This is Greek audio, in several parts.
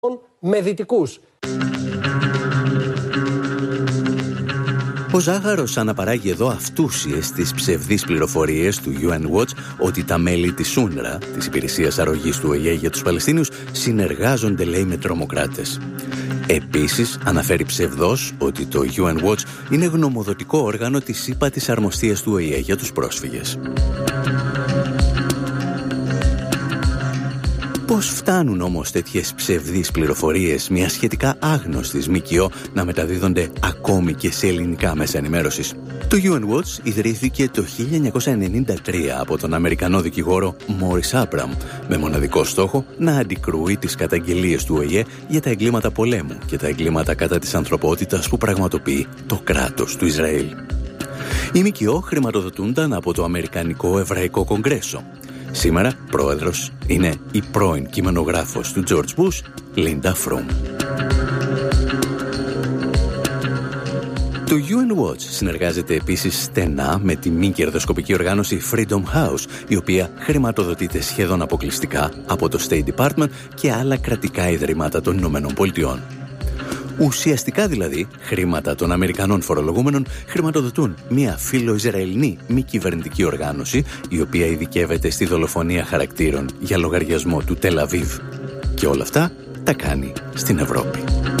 με δυτικούς. Ο Ζάχαρος αναπαράγει εδώ αυτούσιες τις ψευδείς πληροφορίες του UN Watch ότι τα μέλη της UNRWA, της υπηρεσίας αρρωγής του ΟΗΕ για τους Παλαιστίνιους, συνεργάζονται, λέει, με τρομοκράτες. Επίσης, αναφέρει ψευδώς ότι το UN Watch είναι γνωμοδοτικό όργανο της ύπατης αρμοστίας του ΟΗΕ για τους πρόσφυγες. Πώς φτάνουν όμως τέτοιες ψευδείς πληροφορίες μια σχετικά άγνωστης ΜΚΟ να μεταδίδονται ακόμη και σε ελληνικά μέσα ενημέρωσης? Το UN Watch ιδρύθηκε το 1993 από τον Αμερικανό δικηγόρο Μόρις Άπραμ με μοναδικό στόχο να αντικρούει τις καταγγελίες του ΟΗΕ για τα εγκλήματα πολέμου και τα εγκλήματα κατά της ανθρωπότητας που πραγματοποιεί το κράτος του Ισραήλ. Οι ΜΚΟ χρηματοδοτούνταν από το Αμερικανικό Εβραϊκό Κογκρέσο. Σήμερα πρόεδρος είναι η πρώην κειμενογράφος του George Bush, Λίντα Φρουμ. Το UN Watch συνεργάζεται επίσης στενά με τη μη κερδοσκοπική οργάνωση Freedom House, η οποία χρηματοδοτείται σχεδόν αποκλειστικά από το State Department και άλλα κρατικά ιδρύματα των Ηνωμένων Πολιτειών. Ουσιαστικά δηλαδή, χρήματα των Αμερικανών φορολογούμενων χρηματοδοτούν μια φιλοϊσραηλινή μη κυβερνητική οργάνωση, η οποία ειδικεύεται στη δολοφονία χαρακτήρων για λογαριασμό του Τελ Αβίβ. Και όλα αυτά τα κάνει στην Ευρώπη.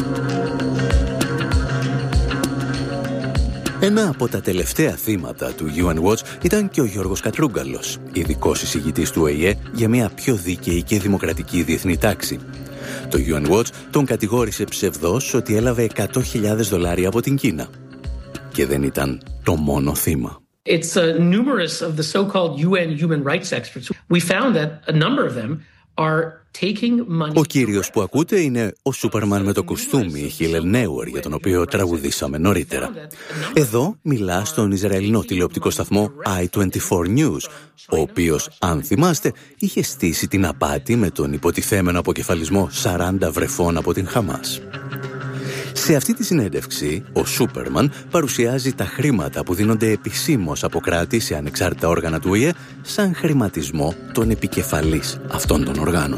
Ένα από τα τελευταία θύματα του UN Watch ήταν και ο Γιώργος Κατρούγκαλος, ειδικός εισηγητής του ΟΗΕ για μια πιο δίκαιη και δημοκρατική διεθνή τάξη. Το UN Watch τον κατηγόρησε ψευδώς ότι έλαβε $100,000 από την Κίνα. Και δεν ήταν το μόνο θύμα. It's numerous of the so-called UN human rights experts. We found that a number of them are taking money. Ο κύριος που ακούτε είναι ο Σούπερμαν με το κουστούμι, Χίλελ Νέουερ, για τον οποίο τραγουδήσαμε νωρίτερα. Εδώ μιλά στον Ισραηλινό τηλεοπτικό σταθμό I24 News, ο οποίος, αν θυμάστε, είχε στήσει την απάτη με τον υποτιθέμενο αποκεφαλισμό 40 βρεφών από την Χαμάς. Σε αυτή τη συνέντευξη, ο Σούπερμαν παρουσιάζει τα χρήματα που δίνονται επισήμως από κράτη σε ανεξάρτητα όργανα του ΟΗΕ σαν χρηματισμό των επικεφαλής αυτών των οργάνων.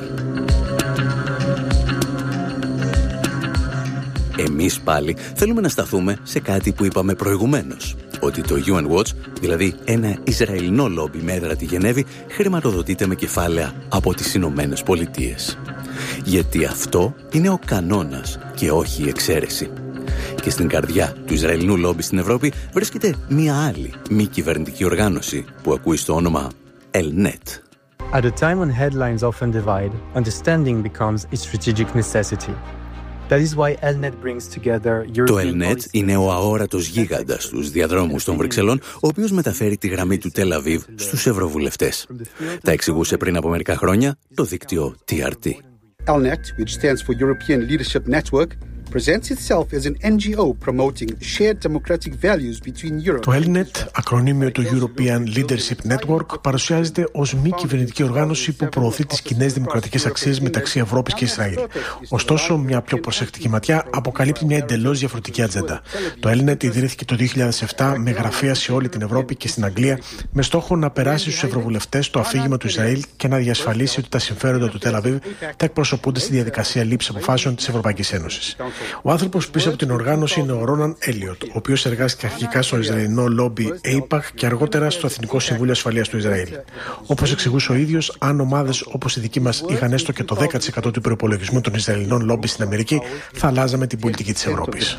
Εμείς πάλι θέλουμε να σταθούμε σε κάτι που είπαμε προηγουμένως, ότι το UN Watch, δηλαδή ένα Ισραηλινό λόμπι με έδρα τη Γενέβη, χρηματοδοτείται με κεφάλαια από τις Ηνωμένες Πολιτείες. Γιατί αυτό είναι ο κανόνας και όχι η εξαίρεση. Και στην καρδιά του Ισραηλινού λόμπι στην Ευρώπη βρίσκεται μία άλλη μη κυβερνητική οργάνωση που ακούει στο όνομα Elnet. At a time when headlines often divide, understanding becomes a strategic necessity. That is why Elnet brings together Το Elnet είναι ο αόρατος γίγαντας στους διαδρόμους των Βρυξελών, ο οποίος μεταφέρει τη γραμμή του Τελ Αβίβ στους ευρωβουλευτές. Τα εξηγούσε πριν από μερικά χρόνια το δίκτυο TRT. Elnet, which stands for European Leadership Network, presents itself as an NGO promoting shared democratic values between Europe. Το Elnet, ακρονίμιο του European Leadership Network, παρουσιάζεται ως μη κυβερνητική οργάνωση που προωθεί τις κοινές δημοκρατικές αξίες μεταξύ Ευρώπης και Ισραήλ. Ωστόσο, μια πιο προσεκτική ματιά αποκαλύπτει μια εντελώς διαφορετική ατζέντα. Το Elnet ιδρύθηκε το 2007 με γραφεία σε όλη την Ευρώπη και στην Αγγλία, με στόχο να περάσει στους ευρωβουλευτές το αφήγημα του Ισραήλ και να διασφαλίσει ότι τα συμφέροντα του Τελ Αβίβ θα εκπροσωπούνται στη διαδικασία λήψης αποφάσεων της Ευρωπαϊκής Ένωσης. Ο άνθρωπος πίσω από την οργάνωση είναι ο Ρόναν Έλιοτ, ο οποίος εργάστηκε αρχικά στο Ισραηλινό λόμπι AIPAC και αργότερα στο Εθνικό Συμβούλιο Ασφαλείας του Ισραήλ. Όπως εξηγούσε ο ίδιος, αν ομάδες όπως η δική μας είχαν έστω και το 10% του προϋπολογισμού των Ισραηλινών λόμπι στην Αμερική, θα αλλάζαμε την πολιτική της Ευρώπης.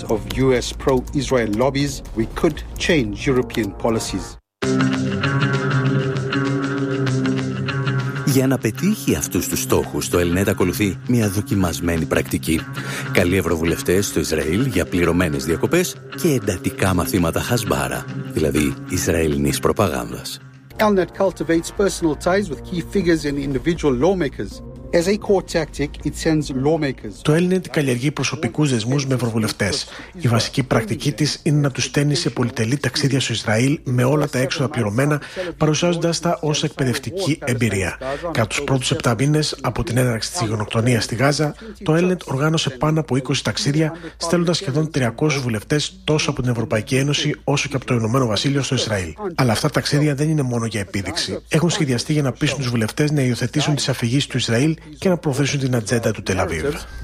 Για να πετύχει αυτούς τους στόχους, το Elnet ακολουθεί μια δοκιμασμένη πρακτική. Καλεί ευρωβουλευτές στο Ισραήλ για πληρωμένες διακοπές και εντατικά μαθήματα χασμπάρα, δηλαδή Ισραηλινής προπαγάνδας. Elnet cultivates personal ties with key figures and individual lawmakers. As a core tactic, it sends lawmakers. Το Elnet καλλιεργεί προσωπικούς δεσμούς με ευρωβουλευτές. Η βασική πρακτική της είναι να τους στέλνει σε πολυτελή ταξίδια στο Ισραήλ με όλα τα έξοδα πληρωμένα, παρουσιάζοντας τα ως εκπαιδευτική εμπειρία. Κατά τους πρώτους 7 μήνες από την έναρξη της γενοκτονίας στη Γάζα, το Elnet οργάνωσε πάνω από 20 ταξίδια, στέλνοντας σχεδόν 300 βουλευτές τόσο από την Ευρωπαϊκή Ένωση όσο και από το Ηνωμένο Βασίλειο στο Ισραήλ. Αλλά αυτά τα ταξίδια δεν είναι μόνο για επίδειξη. Έχουν σχεδιαστεί για να πείσουν τους βουλευτές να υιοθετήσουν τις αφηγήσεις του Ισραήλ και να προωθήσουν την ατζέντα του Τελ Αβίβ.